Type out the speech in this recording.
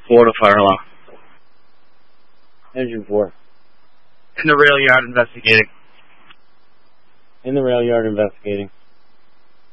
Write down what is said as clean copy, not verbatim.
Florida fire alarm. Engine 4. In the rail yard investigating. In the rail yard investigating.